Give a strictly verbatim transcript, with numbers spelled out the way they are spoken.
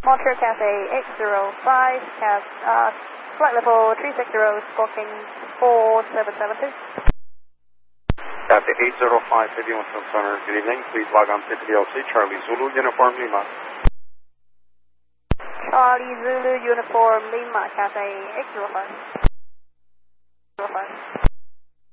Montreal Cathay eight zero five, Cat, uh, flight level three six zero, squawking four seven seven two. Cathay eight zero five, Avion Center, good evening. Please log on to P L C, Charlie Zulu, Uniform Lima. Charlie Zulu, Uniform Lima, Cathay eight zero five.